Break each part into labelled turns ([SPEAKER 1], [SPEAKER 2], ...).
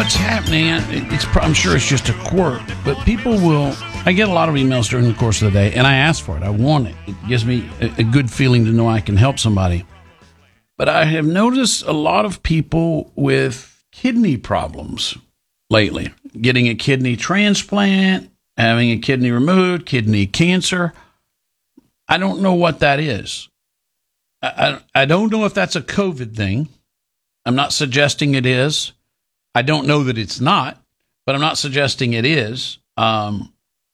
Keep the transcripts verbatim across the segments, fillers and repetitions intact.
[SPEAKER 1] what's happening, it's, I'm sure it's just a quirk, but people will, I get a lot of emails during the course of the day, and I ask for it. I want it. It gives me a, a good feeling to know I can help somebody. But I have noticed a lot of people with kidney problems lately, getting a kidney transplant, having a kidney removed, kidney cancer. I don't know what that is. I, I, I don't know if that's a COVID thing. I'm not suggesting it is. I don't know that it's not, but I'm not suggesting it is. Um,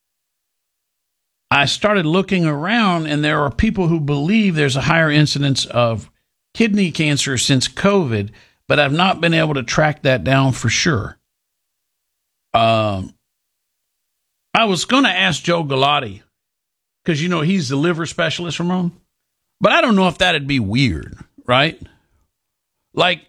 [SPEAKER 1] I started looking around, and there are people who believe there's a higher incidence of kidney cancer since COVID, but I've not been able to track that down for sure. Um, I was going to ask Joe Galati, because, you know, he's the liver specialist, Ramon, but I don't know if that'd be weird, right? Like,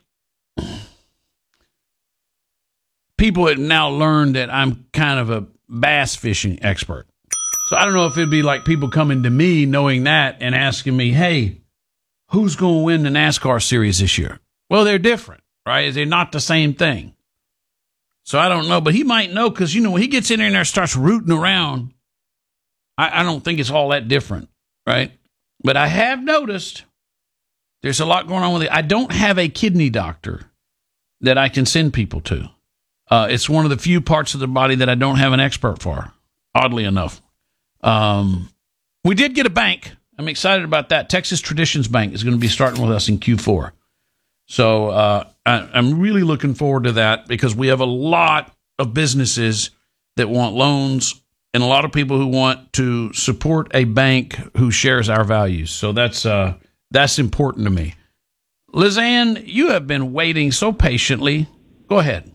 [SPEAKER 1] people have now learned that I'm kind of a bass fishing expert. So I don't know if it'd be like people coming to me knowing that and asking me, hey, who's going to win the NASCAR series this year? Well, they're different, right? They're not the same thing. So I don't know, but he might know because, you know, when he gets in there and starts rooting around, I, I don't think it's all that different, right? But I have noticed there's a lot going on with it. I don't have a kidney doctor that I can send people to. Uh, it's one of the few parts of the body that I don't have an expert for, oddly enough. Um, we did get a bank. I'm excited about that. Texas Traditions Bank is going to be starting with us in Q four. So uh, I, I'm really looking forward to that because we have a lot of businesses that want loans and a lot of people who want to support a bank who shares our values. So that's uh, that's important to me. Lizanne, you have been waiting so patiently. Go ahead.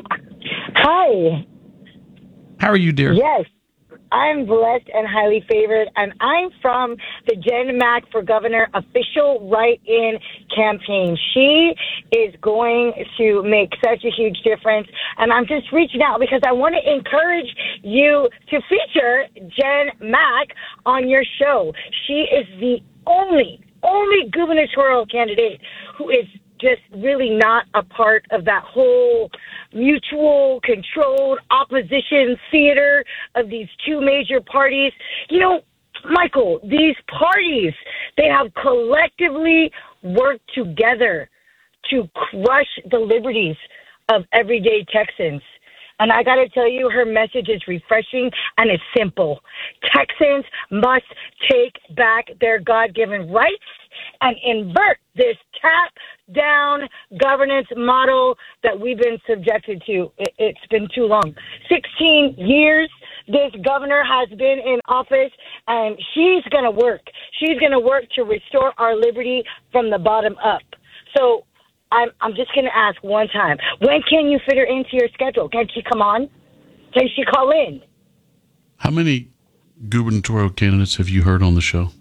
[SPEAKER 2] Hi.
[SPEAKER 1] How are you, dear?
[SPEAKER 2] Yes, I'm blessed and highly favored, and I'm from the Jen Mack for Governor official write-in campaign. She is going to make such a huge difference, and I'm just reaching out because I want to encourage you to feature Jen Mack on your show. She is the only, only gubernatorial candidate who is just really not a part of that whole mutual controlled opposition theater of these two major parties. You know, Michael, these parties, they have collectively worked together to crush the liberties of everyday Texans. And I got to tell you, her message is refreshing and it's simple. Texans must take back their God-given rights and invert this top-down governance model that we've been subjected to. It, it's been too long. sixteen years this governor has been in office, and she's going to work. She's going to work to restore our liberty from the bottom up. So I'm, I'm just going to ask one time, when can you fit her into your schedule? Can she come on? Can she call in?
[SPEAKER 1] How many gubernatorial candidates have you heard on the show?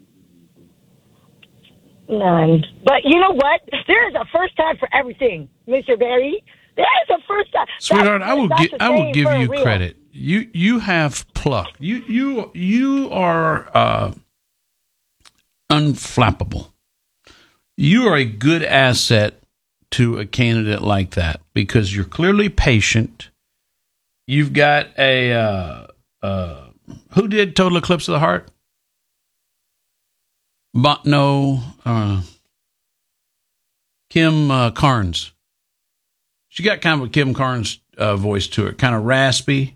[SPEAKER 2] None. But you know what? There is a first time for everything, Mister Barry. There is a first time.
[SPEAKER 1] Sweetheart,
[SPEAKER 2] that's,
[SPEAKER 1] I will
[SPEAKER 2] that's
[SPEAKER 1] gi- I will give you real. credit. You you have pluck. You you you are uh, unflappable. You are a good asset to a candidate like that because you're clearly patient. You've got a uh, uh, who did Total Eclipse of the Heart? But no, uh, Kim uh, Carnes. She got kind of a Kim Carnes uh, voice to her, kind of raspy.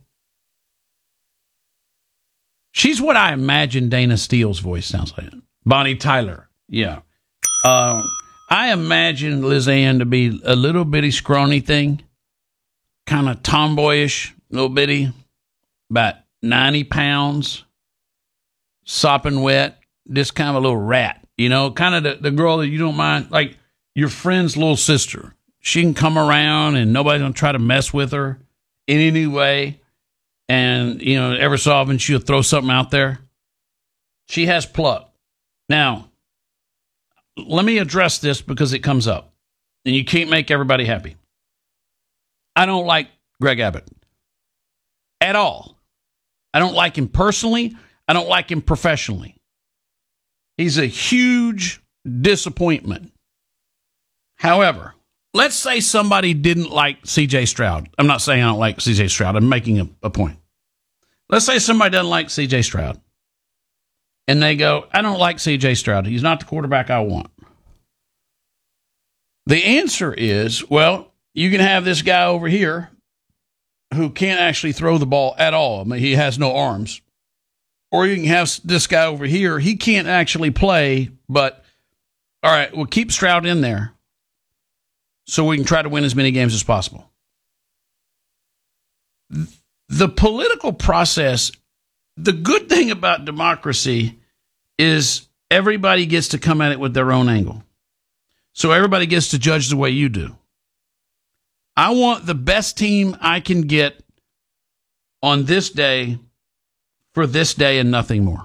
[SPEAKER 1] She's what I imagine Dana Steele's voice sounds like. Bonnie Tyler, yeah. Uh, I imagine Lizanne to be a little bitty scrawny thing, kind of tomboyish, little bitty, about ninety pounds, sopping wet. Just kind of a little rat, you know, kind of the, the girl that you don't mind, like your friend's little sister. She can come around and nobody's going to try to mess with her in any way. And, you know, every so often she'll throw something out there. She has pluck. Now, let me address this because it comes up. And you can't make everybody happy. I don't like Greg Abbott at all. I don't like him personally. I don't like him professionally. He's a huge disappointment. However, let's say somebody didn't like C J Stroud. I'm not saying I don't like C J Stroud. I'm making a, a point. Let's say somebody doesn't like C J Stroud. And they go, I don't like C J Stroud. He's not the quarterback I want. The answer is, well, you can have this guy over here who can't actually throw the ball at all. I mean, he has no arms. Or you can have this guy over here. He can't actually play, but all right, we'll keep Stroud in there so we can try to win as many games as possible. The political process, the good thing about democracy is everybody gets to come at it with their own angle. So everybody gets to judge the way you do. I want the best team I can get on this day for this day and nothing more.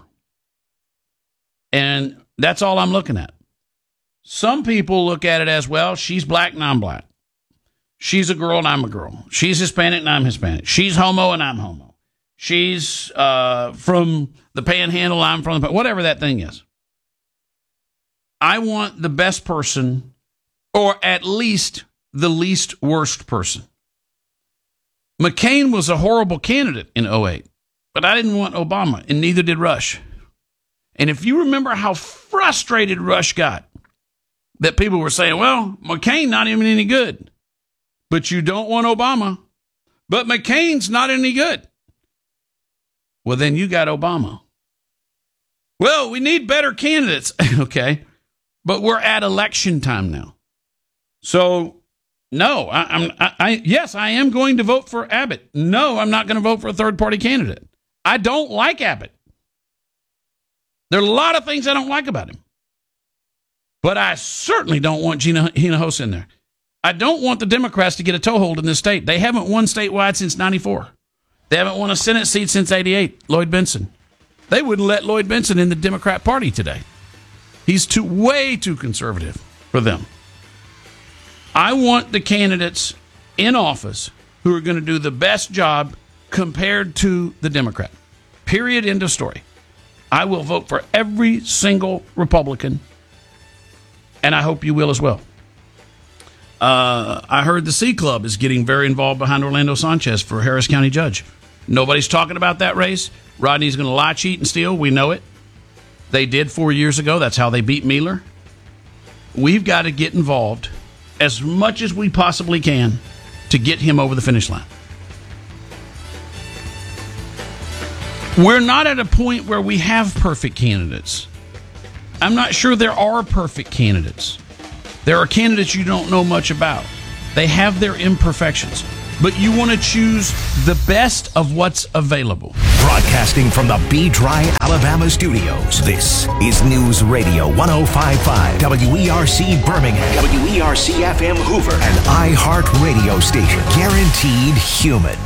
[SPEAKER 1] And that's all I'm looking at. Some people look at it as, well, she's black and I'm black. She's a girl and I'm a girl. She's Hispanic and I'm Hispanic. She's homo and I'm homo. She's uh, from the panhandle, I'm from the, whatever that thing is. I want the best person, or at least the least worst person. McCain was a horrible candidate in oh eight, but I didn't want Obama, and neither did Rush. And if you remember how frustrated Rush got, that people were saying, well, McCain not even any good, but you don't want Obama, but McCain's not any good. Well, then you got Obama. Well, we need better candidates. Okay. But we're at election time now. So, no, I, I'm, I, I, yes, I am going to vote for Abbott. No, I'm not going to vote for a third-party candidate. I don't like Abbott. There are a lot of things I don't like about him. But I certainly don't want Gina Hinojosa in there. I don't want the Democrats to get a toehold in this state. They haven't won statewide since ninety-four. They haven't won a Senate seat since eighty-eight, Lloyd Benson. They wouldn't let Lloyd Benson in the Democrat Party today. He's too way too conservative for them. I want the candidates in office who are going to do the best job compared to the Democrat. Period. End of story. I will vote for every single Republican, and I hope you will as well. Uh, I heard the C Club is getting very involved behind Orlando Sanchez for Harris County judge. Nobody's talking about that race. Rodney's going to lie, cheat, and steal. We know it. They did four years ago. That's how they beat Mueller. We've got to get involved as much as we possibly can to get him over the finish line. We're not at a point where we have perfect candidates. I'm not sure there are perfect candidates. There are candidates you don't know much about. They have their imperfections. But you want to choose the best of what's available.
[SPEAKER 3] Broadcasting from the B-Dry, Alabama studios, this is News Radio one oh five point five, W E R C Birmingham, W E R C F M Hoover, an iHeart radio station, guaranteed human.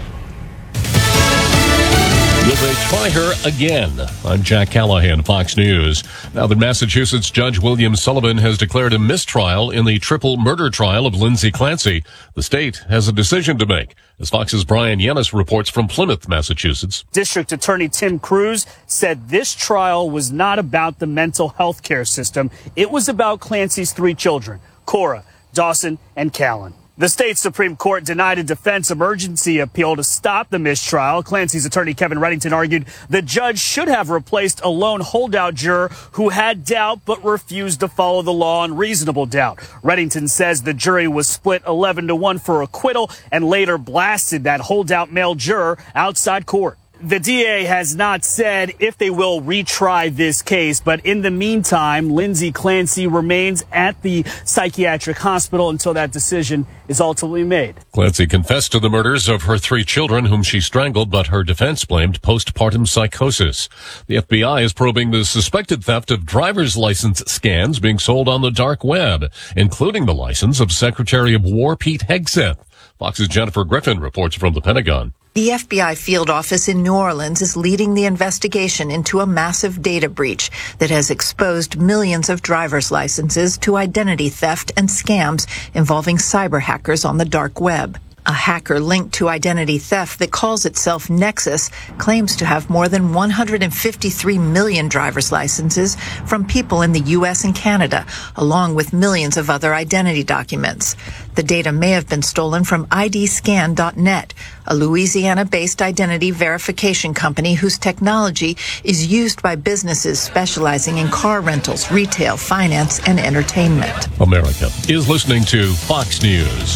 [SPEAKER 4] Will they try her again? I'm Jack Callahan, Fox News. Now that Massachusetts Judge William Sullivan has declared a mistrial in the triple murder trial of Lindsay Clancy, the state has a decision to make. As Fox's Brian Yennis reports from Plymouth, Massachusetts.
[SPEAKER 5] District Attorney Tim Cruz said this trial was not about the mental health care system. It was about Clancy's three children, Cora, Dawson, and Callan. The state Supreme Court denied a defense emergency appeal to stop the mistrial. Clancy's attorney Kevin Reddington argued the judge should have replaced a lone holdout juror who had doubt but refused to follow the law on reasonable doubt. Reddington says the jury was split eleven to one for acquittal and later blasted that holdout male juror outside court. The D A has not said if they will retry this case, but in the meantime, Lindsay Clancy remains at the psychiatric hospital until that decision is ultimately made.
[SPEAKER 4] Clancy confessed to the murders of her three children whom she strangled, but her defense blamed postpartum psychosis. The F B I is probing the suspected theft of driver's license scans being sold on the dark web, including the license of Secretary of War Pete Hegseth. Fox's Jennifer Griffin reports from the Pentagon.
[SPEAKER 6] The F B I field office in New Orleans is leading the investigation into a massive data breach that has exposed millions of driver's licenses to identity theft and scams involving cyber hackers on the dark web. A hacker linked to identity theft that calls itself Nexus claims to have more than one hundred fifty-three million driver's licenses from people in the U S and Canada, along with millions of other identity documents. The data may have been stolen from I D scan dot net, a Louisiana-based identity verification company whose technology is used by businesses specializing in car rentals, retail, finance, and entertainment.
[SPEAKER 4] America is listening to Fox News.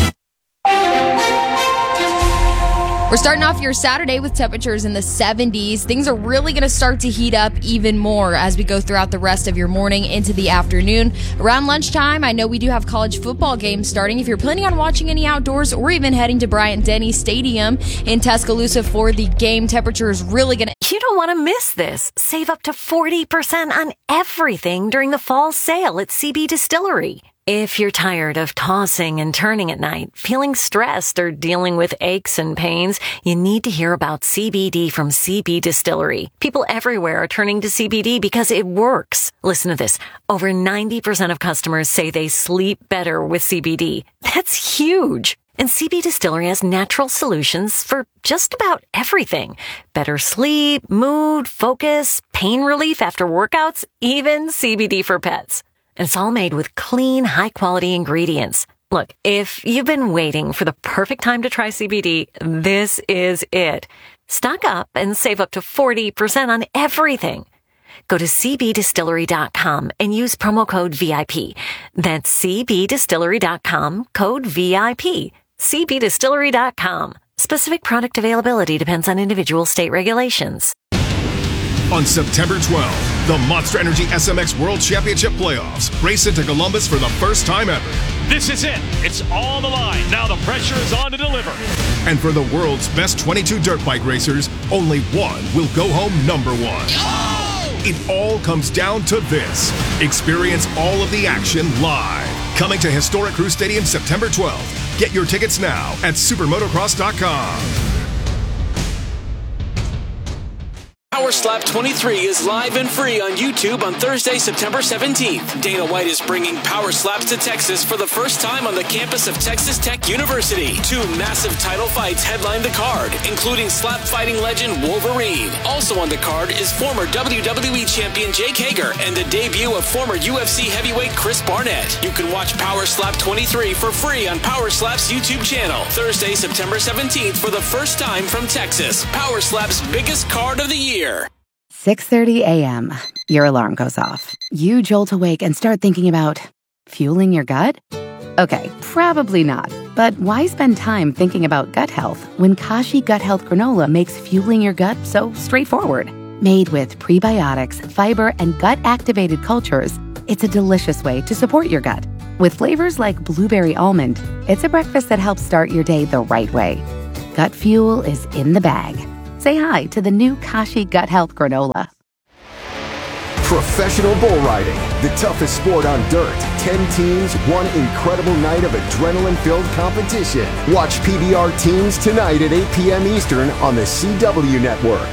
[SPEAKER 7] We're starting off your Saturday with temperatures in the seventies. Things are really going to start to heat up even more as we go throughout the rest of your morning into the afternoon. Around lunchtime, I know we do have college football games starting. If you're planning on watching any outdoors or even heading to Bryant-Denny Stadium in Tuscaloosa for the game, temperature is really going to...
[SPEAKER 8] You don't want to miss this. Save up to forty percent on everything during the fall sale at C B Distillery. If you're tired of tossing and turning at night, feeling stressed, or dealing with aches and pains, you need to hear about C B D from C B Distillery. People everywhere are turning to C B D because it works. Listen to this. Over ninety percent of customers say they sleep better with C B D. That's huge. And C B Distillery has natural solutions for just about everything. Better sleep, mood, focus, pain relief after workouts, even C B D for pets. And it's all made with clean, high-quality ingredients. Look, if you've been waiting for the perfect time to try C B D, this is it. Stock up and save up to forty percent on everything. Go to C B distillery dot com and use promo code V I P. That's C B distillery dot com, code V I P. C B distillery dot com. Specific product availability depends on individual state regulations.
[SPEAKER 9] On September twelfth, the Monster Energy S M X World Championship Playoffs race into Columbus for the first time ever.
[SPEAKER 10] This is it. It's on the line. Now the pressure is on to deliver.
[SPEAKER 9] And for the world's best twenty-two dirt bike racers, only one will go home number one. Oh! It all comes down to this. Experience all of the action live. Coming to historic Crew Stadium September twelfth. Get your tickets now at super motocross dot com.
[SPEAKER 11] Power Slap twenty-three is live and free on YouTube on Thursday, September seventeenth. Dana White is bringing Power Slaps to Texas for the first time on the campus of Texas Tech University. Two massive title fights headline the card, including slap fighting legend Wolverine. Also on the card is former W W E champion Jake Hager and the debut of former U F C heavyweight Chris Barnett. You can watch Power Slap twenty-three for free on Power Slap's YouTube channel. Thursday, September seventeenth for the first time from Texas. Power Slap's biggest card of the year.
[SPEAKER 12] six thirty a.m. Your alarm goes off. You jolt awake and start thinking about fueling your gut? Okay, probably not. But why spend time thinking about gut health when Kashi Gut Health Granola makes fueling your gut so straightforward? Made with prebiotics, fiber, and gut-activated cultures, it's a delicious way to support your gut. With flavors like blueberry almond, it's a breakfast that helps start your day the right way. Gut fuel is in the bag. Say hi to the new Kashi Gut Health Granola.
[SPEAKER 13] Professional bull riding, the toughest sport on dirt. Ten teams, one incredible night of adrenaline-filled competition. Watch P B R Teams tonight at eight p.m. Eastern on the C W Network.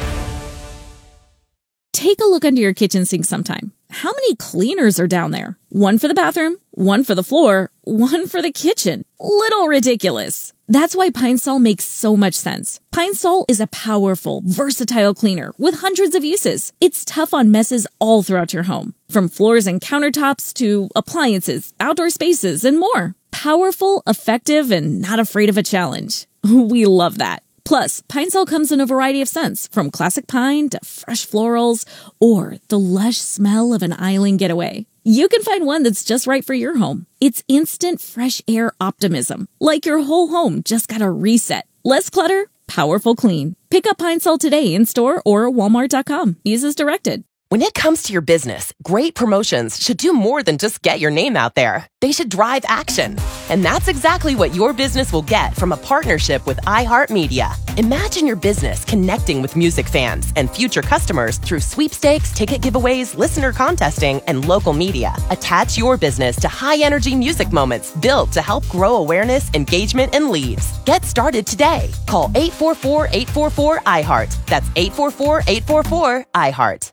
[SPEAKER 14] Take a look under your kitchen sink sometime. How many cleaners are down there? One for the bathroom, one for the floor, one for the kitchen. Little ridiculous. That's why Pine Sol makes so much sense. Pine Sol is a powerful, versatile cleaner with hundreds of uses. It's tough on messes all throughout your home, from floors and countertops to appliances, outdoor spaces, and more. Powerful, effective, and not afraid of a challenge. We love that. Plus, Pine Sol comes in a variety of scents, from classic pine to fresh florals or the lush smell of an island getaway. You can find one that's just right for your home. It's instant fresh air optimism, like your whole home just got a reset. Less clutter, powerful clean. Pick up Pine Sol today in store or walmart dot com. Use as directed.
[SPEAKER 15] When it comes to your business, great promotions should do more than just get your name out there. They should drive action. And that's exactly what your business will get from a partnership with iHeartMedia. Imagine your business connecting with music fans and future customers through sweepstakes, ticket giveaways, listener contesting, and local media. Attach your business to high-energy music moments built to help grow awareness, engagement, and leads. Get started today. Call eight four four, eight four four, I heart. That's eight four four, eight four four, I heart.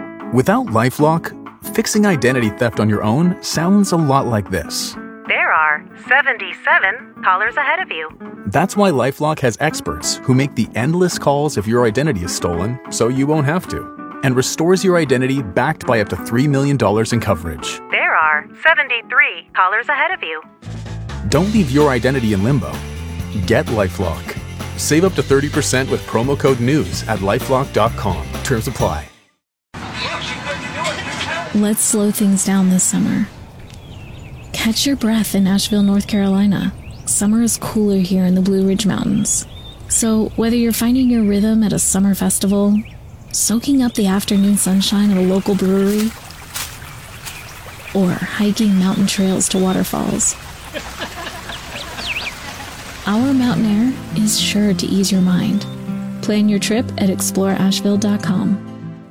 [SPEAKER 16] Without LifeLock, fixing identity theft on your own sounds a lot like this.
[SPEAKER 17] There are
[SPEAKER 16] are seventy-seven callers ahead of you.
[SPEAKER 17] That's why LifeLock has experts who make the endless calls if your identity is stolen so you won't have to, and restores your identity backed by up to three million dollars in coverage.
[SPEAKER 16] There are seventy-three callers ahead of you.
[SPEAKER 17] Don't leave your identity in limbo. Get LifeLock. Save up to thirty percent with promo code NEWS at lifelock dot com. Terms apply.
[SPEAKER 14] Let's slow things down this summer. Catch your breath in Asheville, North Carolina. Summer is cooler here in the Blue Ridge Mountains. So whether you're finding your rhythm at a summer festival, soaking up the afternoon sunshine at a local brewery, or hiking mountain trails to waterfalls, our mountain air is sure to ease your mind. Plan your trip at explore asheville dot com.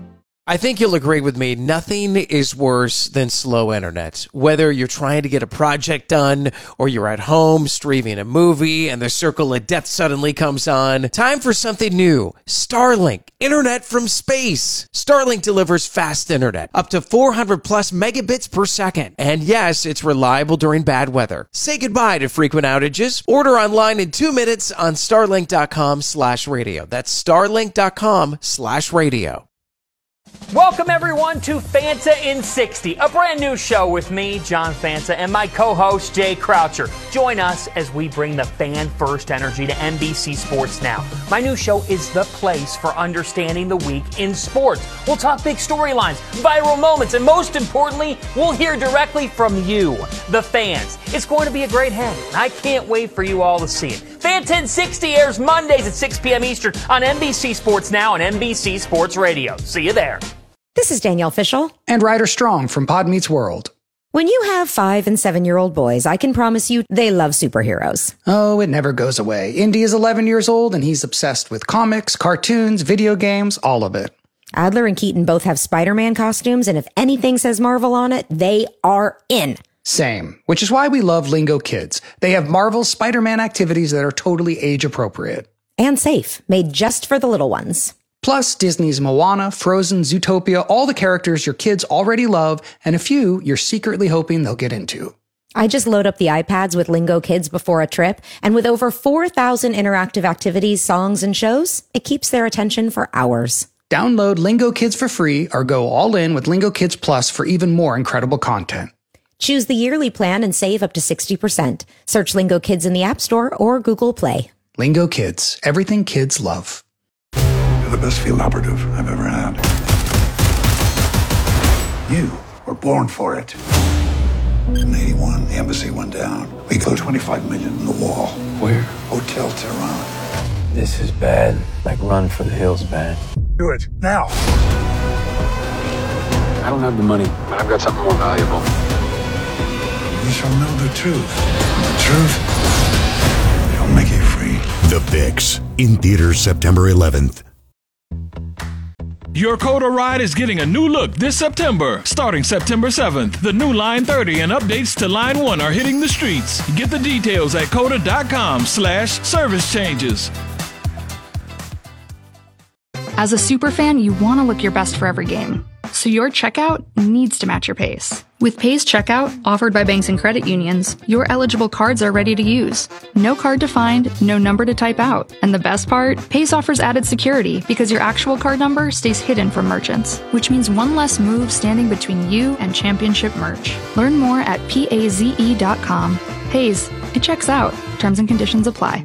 [SPEAKER 18] I think you'll agree with me, nothing is worse than slow internet. Whether you're trying to get a project done or you're at home streaming a movie and the circle of death suddenly comes on, time for something new. Starlink, internet from space. Starlink delivers fast internet, up to four hundred plus megabits per second. And yes, it's reliable during bad weather. Say goodbye to frequent outages. Order online in two minutes on starlink dot com slash radio. That's starlink dot com slash radio.
[SPEAKER 19] Welcome, everyone, to Fanta in sixty, a brand new show with me, John Fanta, and my co-host, Jay Croucher. Join us as we bring the fan-first energy to N B C Sports Now. My new show is the place for understanding the week in sports. We'll talk big storylines, viral moments, and most importantly, we'll hear directly from you, the fans. It's going to be a great hang, and I can't wait for you all to see it. Fanta in sixty airs Mondays at six p.m. Eastern on N B C Sports Now and N B C Sports Radio. See you there.
[SPEAKER 20] This is Danielle Fishel.
[SPEAKER 21] And Ryder Strong from Pod Meets World.
[SPEAKER 20] When you have five and seven-year-old boys, I can promise you they love superheroes.
[SPEAKER 21] Oh, it never goes away. Indy is eleven years old, and he's obsessed with comics, cartoons, video games, all of it.
[SPEAKER 20] Adler and Keaton both have Spider-Man costumes, and if anything says Marvel on it, they are in.
[SPEAKER 21] Same, which is why we love Lingo Kids. They have Marvel's Spider-Man activities that are totally age-appropriate.
[SPEAKER 20] And safe, made just for the little ones.
[SPEAKER 21] Plus, Disney's Moana, Frozen, Zootopia, all the characters your kids already love, and a few you're secretly hoping they'll get into.
[SPEAKER 20] I just load up the iPads with Lingo Kids before a trip, and with over four thousand interactive activities, songs, and shows, it keeps their attention for hours.
[SPEAKER 21] Download Lingo Kids for free or go all in with Lingo Kids Plus for even more incredible content.
[SPEAKER 20] Choose the yearly plan and save up to sixty percent. Search Lingo Kids in the App Store or Google Play.
[SPEAKER 21] Lingo Kids, everything kids love.
[SPEAKER 22] The best field operative I've ever had. You were born for it. In eighty-one, the embassy went down. We put twenty-five million in the wall.
[SPEAKER 23] Where?
[SPEAKER 22] Hotel Tehran.
[SPEAKER 23] This is bad. Like Run for the Hills bad.
[SPEAKER 22] Do it, now.
[SPEAKER 23] I don't have the money, but I've got something more valuable.
[SPEAKER 22] You shall know the truth. The truth shall make you free.
[SPEAKER 3] The Fix, in theaters September eleventh.
[SPEAKER 24] Your Coda ride is getting a new look this September. Starting September seventh, the new Line thirty and updates to Line one are hitting the streets. Get the details at coda.com slash service changes.
[SPEAKER 25] As a superfan, you want to look your best for every game. So your checkout needs to match your pace. With Pace Checkout, offered by banks and credit unions, your eligible cards are ready to use. No card to find, no number to type out. And the best part? Pace offers added security because your actual card number stays hidden from merchants, which means one less move standing between you and championship merch. Learn more at paze dot com. Pace, it checks out. Terms and conditions apply.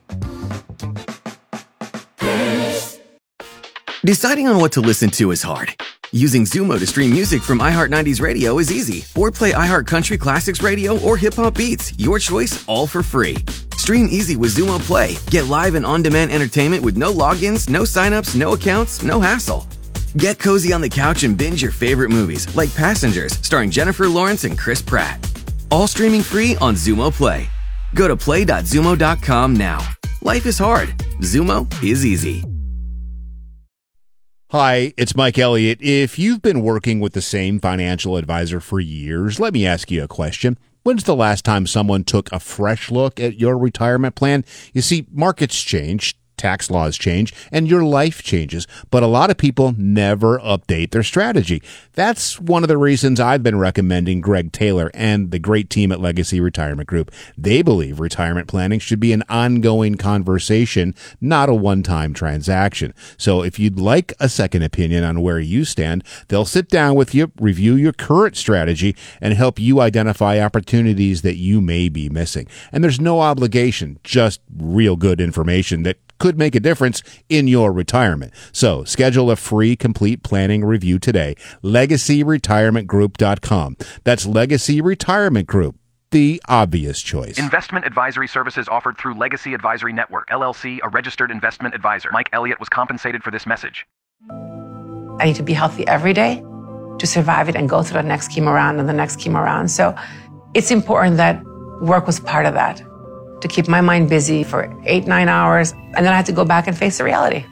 [SPEAKER 26] Deciding on what to listen to is hard. Using Zumo to stream music from iHeart nineties Radio is easy. Or play iHeart Country Classics Radio or Hip Hop Beats. Your choice, all for free. Stream easy with Zumo Play. Get live and on-demand entertainment with no logins, no signups, no accounts, no hassle. Get cozy on the couch and binge your favorite movies, like Passengers, starring Jennifer Lawrence and Chris Pratt. All streaming free on Zumo Play. Go to play dot zumo dot com now. Life is hard. Zumo is easy.
[SPEAKER 27] Hi, it's Mike Elliott. If you've been working with the same financial advisor for years, let me ask you a question. When's the last time someone took a fresh look at your retirement plan? You see, markets change. tax laws change, and your life changes. But a lot of people never update their strategy. That's one of the reasons I've been recommending Greg Taylor and the great team at Legacy Retirement Group. They believe retirement planning should be an ongoing conversation, not a one-time transaction. So if you'd like a second opinion on where you stand, they'll sit down with you, review your current strategy, and help you identify opportunities that you may be missing. And there's no obligation, just real good information that could make a difference in your retirement. So schedule a free complete planning review today. legacy retirement group dot com. That's Legacy Retirement Group, the obvious choice.
[SPEAKER 1] Investment advisory services offered through Legacy Advisory Network, L L C, a registered investment advisor. Mike Elliott was compensated for this message.
[SPEAKER 2] I need to be healthy every day to survive it and go through the next chemo round and the next chemo round. So it's important that work was part of that, to keep my mind busy for eight, nine hours. And then I had to go back and face the reality.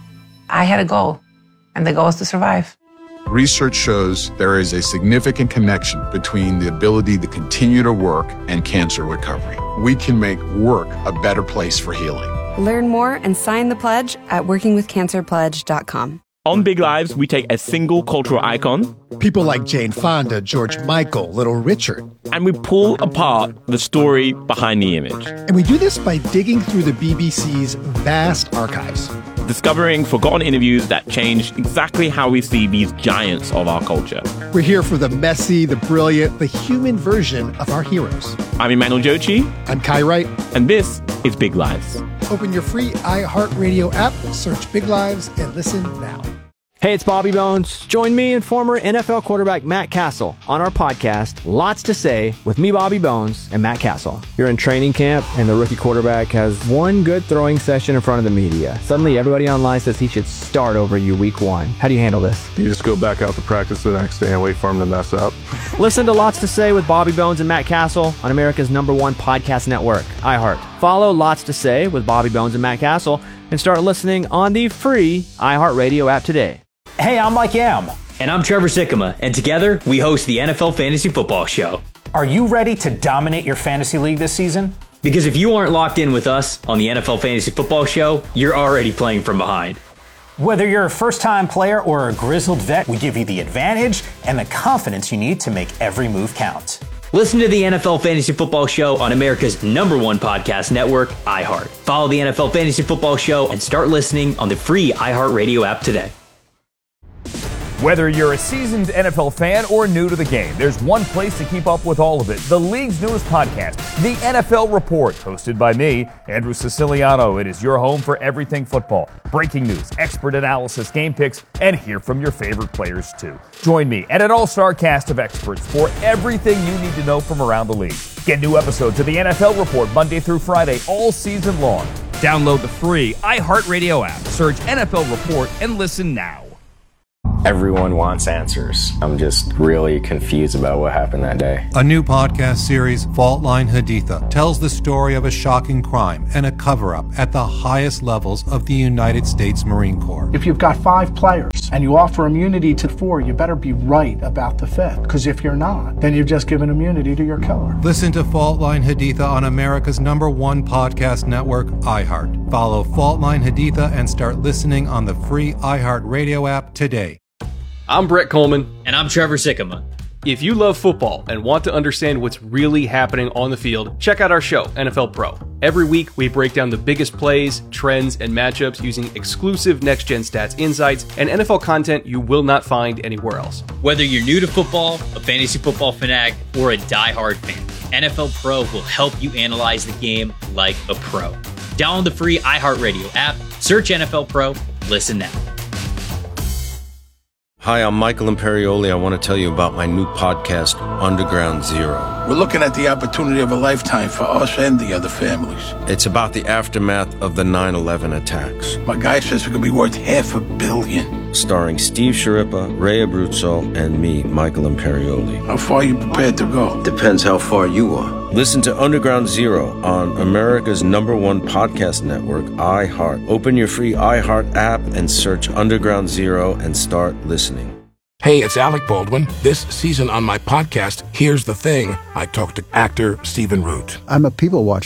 [SPEAKER 2] I had a goal, and the goal was to survive.
[SPEAKER 4] Research shows there is a significant connection between the ability to continue to work and cancer recovery. We can make work a better place for healing.
[SPEAKER 5] Learn more and sign the pledge at working with cancer pledge dot com.
[SPEAKER 6] On Big Lives, we take a single cultural icon,
[SPEAKER 7] people like Jane Fonda, George Michael, Little Richard,
[SPEAKER 6] and we pull apart the story behind the image.
[SPEAKER 7] And we do this by digging through the B B C's vast archives,
[SPEAKER 6] discovering forgotten interviews that changed exactly how we see these giants of our culture.
[SPEAKER 7] We're here for the messy, the brilliant, the human version of our heroes.
[SPEAKER 6] I'm Emmanuel Jochi.
[SPEAKER 7] I'm Kai Wright.
[SPEAKER 6] And this is Big Lives.
[SPEAKER 7] Open your free iHeartRadio app, search Big Lives, and listen now.
[SPEAKER 8] Hey, it's Bobby Bones. Join me and former N F L quarterback Matt Castle on our podcast, Lots to Say, with me, Bobby Bones, and Matt Castle. You're in training camp, and the rookie quarterback has one good throwing session in front of the media. Suddenly, everybody online says he should start over you week one. How do you handle this?
[SPEAKER 28] You just go back out to practice the next day and wait for him to mess up.
[SPEAKER 8] Listen to Lots to Say with Bobby Bones and Matt Castle on America's number one podcast network, iHeart. Follow Lots to Say with Bobby Bones and Matt Castle and start listening on the free iHeartRadio app today.
[SPEAKER 29] Hey, I'm Mike Yam. And I'm Trevor Sikkema, and together we host the N F L Fantasy Football Show.
[SPEAKER 30] Are you ready to dominate your fantasy league this season?
[SPEAKER 29] Because if you aren't locked in with us on the N F L Fantasy Football Show, you're already playing from behind.
[SPEAKER 30] Whether you're a first-time player or a grizzled vet, we give you the advantage and the confidence you need to make every move count.
[SPEAKER 29] Listen to the N F L Fantasy Football Show on America's number one podcast network, iHeart. Follow the N F L Fantasy Football Show and start listening on the free iHeartRadio app today.
[SPEAKER 31] Whether you're a seasoned N F L fan or new to the game, there's one place to keep up with all of it. The league's newest podcast, The N F L Report, hosted by me, Andrew Siciliano. It is your home for everything football. Breaking news, expert analysis, game picks, and hear from your favorite players too. Join me and an all-star cast of experts for everything you need to know from around the league. Get new episodes of The N F L Report Monday through Friday all season long. Download the free iHeartRadio app, search N F L Report, and listen now.
[SPEAKER 32] Everyone wants answers. I'm just really confused about what happened that day.
[SPEAKER 33] A new podcast series, Fault Line Haditha, tells the story of a shocking crime and a cover-up at the highest levels of the United States Marine Corps.
[SPEAKER 34] If you've got five players and you offer immunity to four, you better be right about the fifth. Because if you're not, then you've just given immunity to your killer.
[SPEAKER 33] Listen to Fault Line Haditha on America's number one podcast network, iHeart. Follow Fault Line Haditha and start listening on the free iHeart Radio app today.
[SPEAKER 35] I'm Brett Coleman.
[SPEAKER 29] And I'm Trevor Sikkema.
[SPEAKER 35] If you love football and want to understand what's really happening on the field, check out our show, N F L Pro. Every week, we break down the biggest plays, trends, and matchups using exclusive next-gen stats insights and N F L content you will not find anywhere else.
[SPEAKER 29] Whether you're new to football, a fantasy football fanatic, or a diehard fan, N F L Pro will help you analyze the game like a pro. Download the free iHeartRadio app, search N F L Pro, listen now.
[SPEAKER 36] Hi, I'm Michael Imperioli. I want to tell you about my new podcast, Underground Zero.
[SPEAKER 22] We're looking at the opportunity of a lifetime for us and the other families.
[SPEAKER 36] It's about the aftermath of the nine eleven attacks.
[SPEAKER 22] My guy says it could be worth half a billion.
[SPEAKER 36] Starring Steve Sciarippa, Ray Abruzzo, and me, Michael Imperioli.
[SPEAKER 22] How far are you prepared to go?
[SPEAKER 36] Depends how far you are. Listen to Underground Zero on America's number one podcast network, iHeart. Open your free iHeart app and search Underground Zero and start listening.
[SPEAKER 37] Hey, it's Alec Baldwin. This season on my podcast, Here's the Thing, I talked to actor Stephen Root.
[SPEAKER 38] I'm a people watcher.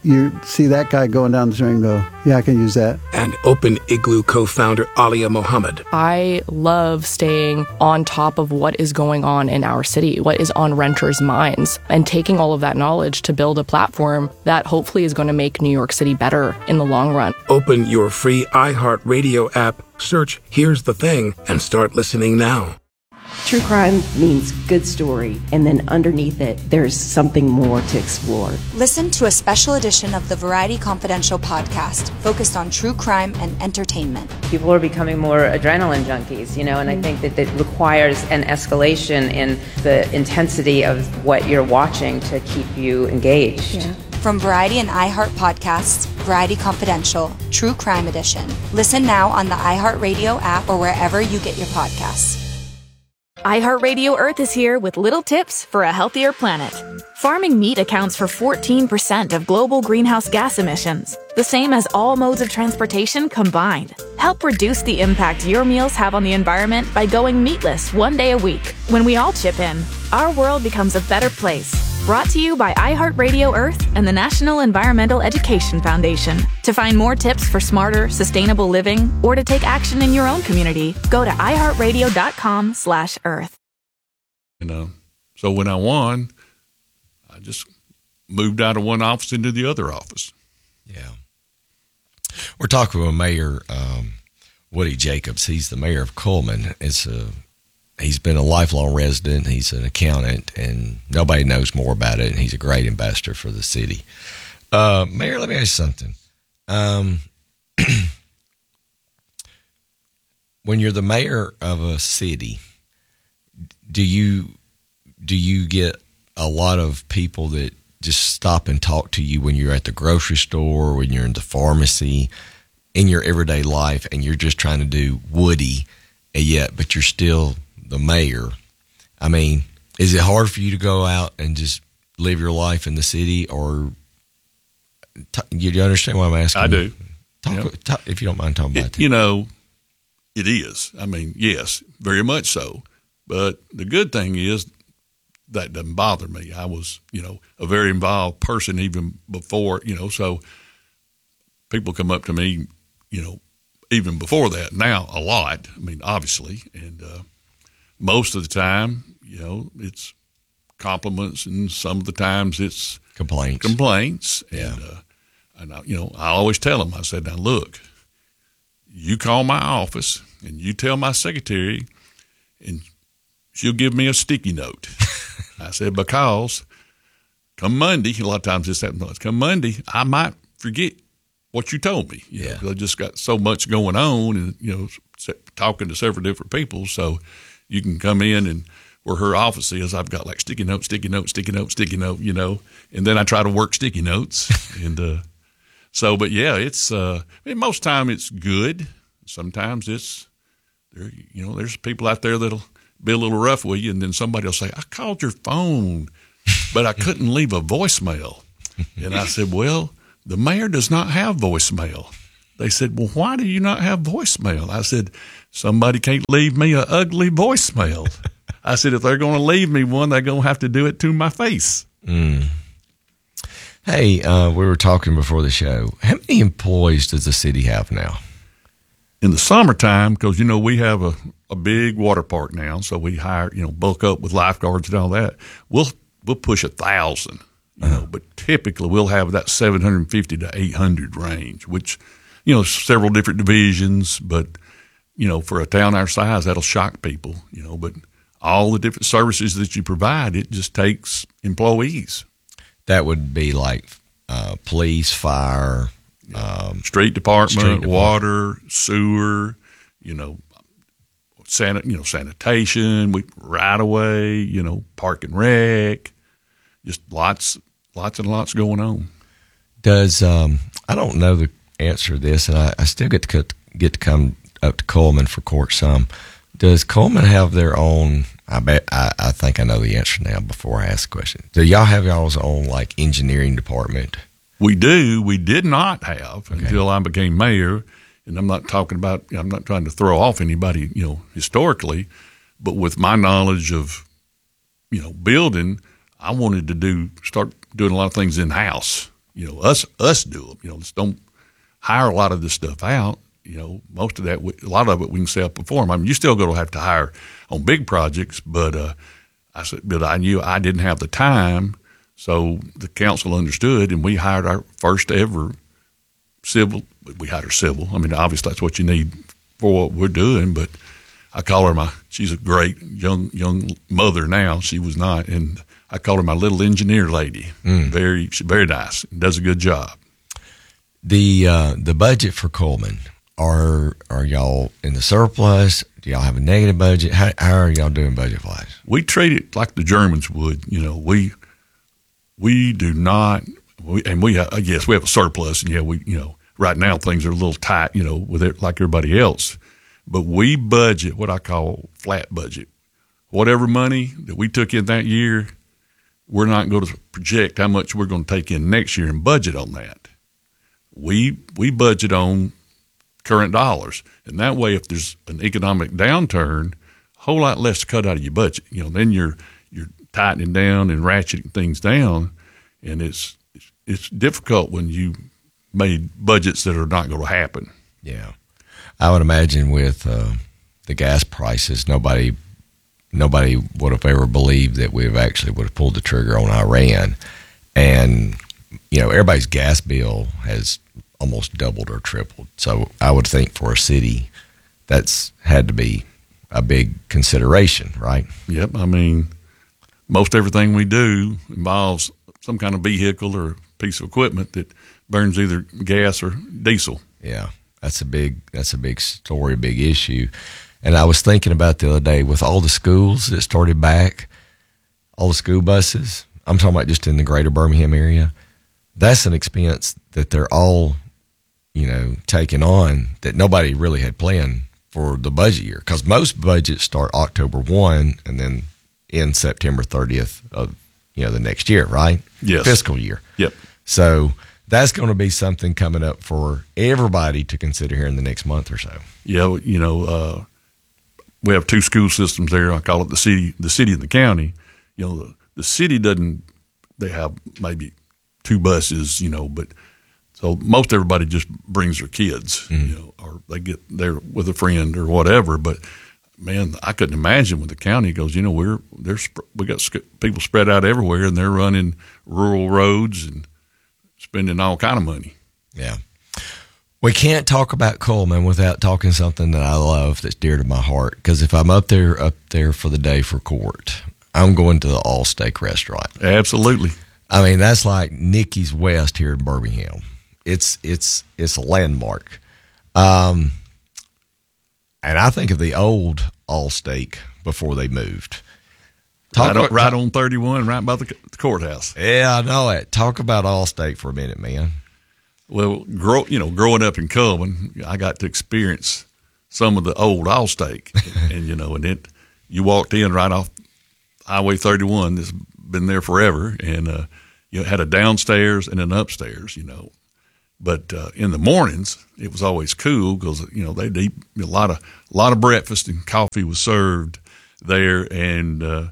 [SPEAKER 3] you see that guy going down the street and go, yeah, I can use that.
[SPEAKER 37] And Open Igloo co-founder Alia Mohammed.
[SPEAKER 9] I love staying on top of what is going on in our city, what is on renters' minds, and taking all of that knowledge to build a platform that hopefully is going to make New York City better in the long run.
[SPEAKER 37] Open your free iHeartRadio app, search Here's the Thing, and start listening now.
[SPEAKER 10] True crime means good story, and then underneath it, there's something more to explore.
[SPEAKER 11] Listen to a special edition of the Variety Confidential podcast focused on true crime and entertainment.
[SPEAKER 12] People are becoming more adrenaline junkies, you know, and I think that it requires an escalation in the intensity of what you're watching to keep you engaged.
[SPEAKER 11] Yeah. From Variety and iHeart Podcasts, Variety Confidential, True Crime Edition. Listen now on the iHeartRadio app or wherever you get your podcasts.
[SPEAKER 13] iHeartRadio Earth is here with little tips for a healthier planet. Farming meat accounts for fourteen percent of global greenhouse gas emissions, the same as all modes of transportation combined. Help reduce the impact your meals have on the environment by going meatless one day a week. When we all chip in, our world becomes a better place. Brought to you by iHeartRadio Earth and the National Environmental Education Foundation. To find more tips for smarter, sustainable living, or to take action in your own community, go to iHeartRadio.com slash Earth.
[SPEAKER 14] You know, so when I won, I just moved out of one office into the other office.
[SPEAKER 15] Yeah. We're talking with Mayor um, Woody Jacobs. He's the mayor of Cullman. It's a He's been a lifelong resident. He's an accountant, and nobody knows more about it, and he's a great ambassador for the city. Uh, Mayor, let me ask you something. Um, when you're the mayor of a city, do you do you get a lot of people that just stop and talk to you when you're at the grocery store, when you're in the pharmacy, in your everyday life, and you're just trying to do Woody, and yet, but you're still the mayor? I mean, is it hard for you to go out and just live your life in the city, or t- you understand what I'm asking?
[SPEAKER 14] I do.
[SPEAKER 15] Talk,
[SPEAKER 14] yep.
[SPEAKER 15] talk, if you don't mind talking about
[SPEAKER 14] it,
[SPEAKER 15] that.
[SPEAKER 14] You know, it is. I mean, yes, very much so. But the good thing is that doesn't bother me. I was, you know, a very involved person even before, you know, so people come up to me, you know, even before that, now a lot. I mean, obviously, and uh, most of the time, you know, it's compliments, and some of the times it's
[SPEAKER 15] complaints.
[SPEAKER 14] Complaints,
[SPEAKER 15] yeah.
[SPEAKER 14] And, uh, and I, you know, I always tell them. I said, "Now look, you call my office and you tell my secretary, and she'll give me a sticky note." I said, because come Monday, a lot of times this happens. Come Monday, I might forget what you told me. You
[SPEAKER 15] yeah,
[SPEAKER 14] know, I just got so much going on, and you know, talking to several different people. So you can come in, and where her office is, I've got like sticky note, sticky note, sticky note, sticky note. You know, and then I try to work sticky notes, and uh, so. But yeah, it's. Uh, I mean, most time it's good. Sometimes it's there. You know, there's people out there that'll be a little rough with you, and then somebody will say, "I called your phone, but I couldn't leave a voicemail." And I said, "Well, the mayor does not have voicemail." They said, "Well, why do you not have voicemail?" I said, "Somebody can't leave me an ugly voicemail." I said, "If they're going to leave me one, they're going to have to do it to my face."
[SPEAKER 15] Mm. Hey, uh, we were talking before the show. How many employees does the city have now?
[SPEAKER 14] In the summertime, because, you know, we have a, a big water park now, so we hire, you know, bulk up with lifeguards and all that. We'll we'll push a thousand, you uh-huh. know, but typically we'll have that seven hundred fifty to eight hundred range, which, you know, several different divisions, but, you know, for a town our size, that'll shock people, you know, but all the different services that you provide, it just takes employees.
[SPEAKER 15] That would be like uh, police, fire,
[SPEAKER 14] Um, street department, street department, water, sewer, you know, san- you know, sanitation, we right away, you know, park and rec, just lots, lots and lots going on.
[SPEAKER 15] Does um, I don't know the answer to this, and I, I still get to get to come up to Cullman for court some. Does Cullman have their own? I bet I, I think I know the answer now. Before I ask the question, do y'all have y'all's own like engineering department?
[SPEAKER 14] We do. We did not have okay. until I became mayor, and I'm not talking about. I'm not trying to throw off anybody, you know, historically, but with my knowledge of, you know, building, I wanted to do start doing a lot of things in house. you know, us us do them. You know, just don't hire a lot of this stuff out. You know, most of that, a lot of it we can self-perform. I mean, you still going to have to hire on big projects, but uh, I said, but I knew I didn't have the time, so the council understood, and we hired our first ever civil. We hired her civil. I mean, obviously that's what you need for what we're doing, but I call her my, she's a great young young mother now. She was not, and I call her my little engineer lady. Mm. Very, she's very nice, does a good job.
[SPEAKER 15] The uh, the budget for Coleman, are are y'all in the surplus? Do y'all have a negative budget? How, how are y'all doing budget wise?
[SPEAKER 14] We treat it like the Germans would. You know, we we do not, we, and we have, yes, we have a surplus, and yeah, we, you know, right now things are a little tight, you know, with it like everybody else. But we budget what I call flat budget. Whatever money that we took in that year, we're not going to project how much we're going to take in next year and budget on that. We we budget on current dollars, and that way, if there's an economic downturn, a whole lot less to cut out of your budget. You know, then you're you're tightening down and ratcheting things down, and it's it's, it's difficult when you made budgets that are not going to happen.
[SPEAKER 15] Yeah. I would imagine with uh, the gas prices, nobody nobody would have ever believed that we have actually would have pulled the trigger on Iran. And, you know, everybody's gas bill has almost doubled or tripled. So I would think for a city, that's had to be a big consideration, right?
[SPEAKER 14] Yep. I mean, most everything we do involves some kind of vehicle or piece of equipment that burns either gas or diesel.
[SPEAKER 15] Yeah. That's a big, that's a big story, a big issue. And I was thinking about the other day with all the schools that started back, all the school buses, I'm talking about just in the greater Birmingham area, that's an expense that they're all, you know, taking on that nobody really had planned for the budget year. Because most budgets start October first and then end September thirtieth of, you know, the next year, right?
[SPEAKER 14] Yes.
[SPEAKER 15] Fiscal year.
[SPEAKER 14] Yep.
[SPEAKER 15] So that's going to be something coming up for everybody to consider here in the next month or so.
[SPEAKER 14] Yeah, you know, uh, we have two school systems there. I call it the city, the city and the county. You know, the, the city doesn't. They have maybe two buses, you know, but so most everybody just brings their kids, mm-hmm. you know, or they get there with a friend or whatever. But man, I couldn't imagine when the county goes. You know, we're there's we got people spread out everywhere, and they're running rural roads and spending all kind of money.
[SPEAKER 15] Yeah. We can't talk about Coleman without talking something that I love that's dear to my heart. Because if I'm up there, up there for the day for court, I'm going to the All Steak restaurant.
[SPEAKER 14] Absolutely.
[SPEAKER 15] I mean, that's like Nikki's West here in Birmingham. It's it's it's a landmark. Um, and I think of the old All Steak before they moved.
[SPEAKER 14] Talk right, about, on, right on thirty-one, right by the, the courthouse.
[SPEAKER 15] Yeah, I know it. Talk about All Steak for a minute, man.
[SPEAKER 14] Well, grow, you know, growing up in Coleman, I got to experience some of the old All Steak, and, and you know, and it you walked in right off Highway thirty-one. That's been there forever, and uh, you know, had a downstairs and an upstairs. You know, but uh, in the mornings it was always cool because you know they'd eat a lot of a lot of breakfast and coffee was served there, and uh,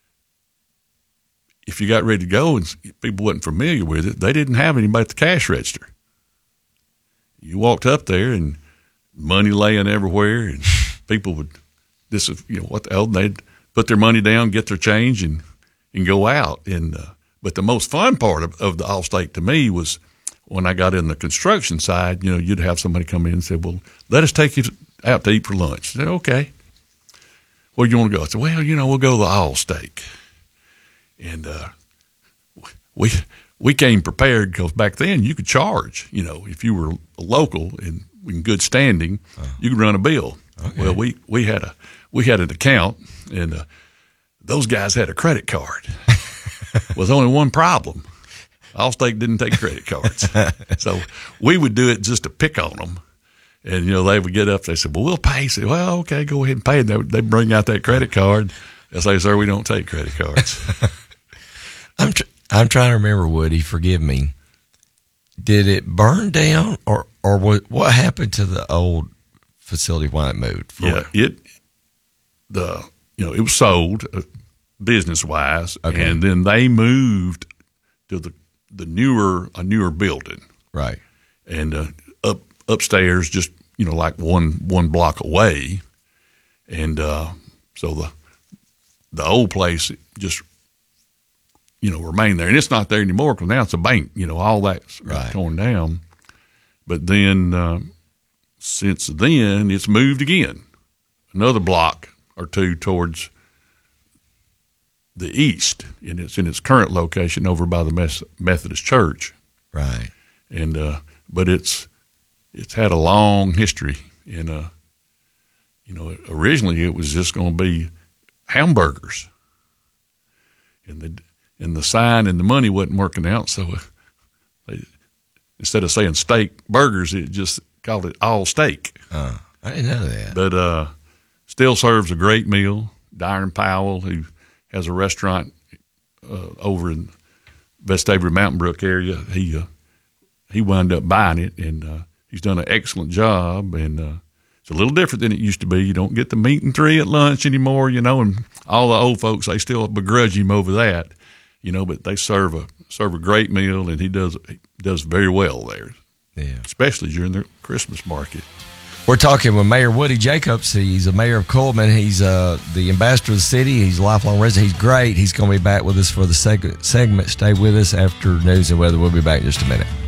[SPEAKER 14] if you got ready to go and people wasn't familiar with it, they didn't have anybody at the cash register. You walked up there and money laying everywhere, and people would, this is, you know, what the hell, they'd put their money down, get their change, and and go out. And uh, but the most fun part of, of the All Steak to me was when I got in the construction side, you know, you'd have somebody come in and say, well, let us take you out to eat for lunch. I said, okay. Where do you want to go? I said, well, you know, we'll go to the All Steak. And uh, we we came prepared because back then you could charge. You know, if you were local and in good standing, uh, you could run a bill. Okay. Well, we, we had a we had an account, and uh, those guys had a credit card. Was only one problem: Allstate didn't take credit cards, so we would do it just to pick on them. And you know, they would get up. They said, "Well, we'll pay." I said, "Well, okay, go ahead and pay." They they bring out that credit card. They say, "Sir, we don't take credit cards."
[SPEAKER 15] I'm tr- I'm trying to remember, Woody. Forgive me. Did it burn down, or or what? What happened to the old facility when it moved? For
[SPEAKER 14] yeah, it the you know it was sold uh, business wise, okay. And then they moved to the the newer a newer building,
[SPEAKER 15] right?
[SPEAKER 14] And uh, up upstairs, just you know, like one one block away, and uh, so the the old place just you know remained there, and it's not there anymore because now it's a bank. You know, all that's got
[SPEAKER 15] Right.
[SPEAKER 14] torn down. But then uh, since then, it's moved again, another block or two towards the east, and it's in its current location over by the Mes- Methodist Church.
[SPEAKER 15] Right.
[SPEAKER 14] And uh, but it's it's had a long history, and uh, you know, originally it was just going to be hamburgers, and the and the sign and the money wasn't working out, so uh, they, instead of saying steak burgers, it just called it all steak.
[SPEAKER 15] Uh, I didn't know that.
[SPEAKER 14] But uh, still serves a great meal. Darren Powell, who has a restaurant uh, over in Vestavia Mountain Brook area, he uh, he wound up buying it, and uh, he's done an excellent job. And uh, it's a little different than it used to be. You don't get the meat and three at lunch anymore, you know. And all the old folks, they still begrudge him over that, you know. But they serve a serve a great meal, and he does he does very well there.
[SPEAKER 15] Yeah,
[SPEAKER 14] especially during the Christmas market.
[SPEAKER 15] We're talking with Mayor Woody Jacobs. He's the mayor of Coleman. He's uh, the ambassador of the city. He's a lifelong resident. He's great. He's going to be back with us for the seg- segment. Stay with us after news and weather. We'll be back in just a minute.